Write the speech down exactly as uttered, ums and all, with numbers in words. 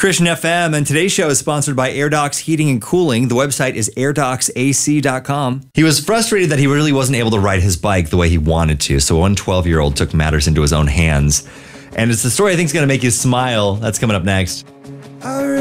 Christian F M, and today's show is sponsored by AirDocs Heating and Cooling. The website is air docs a c dot com. He was frustrated that he really wasn't able to ride his bike the way he wanted to, so one twelve-year-old took matters into his own hands. And it's the story I think is going to make you smile. That's coming up next.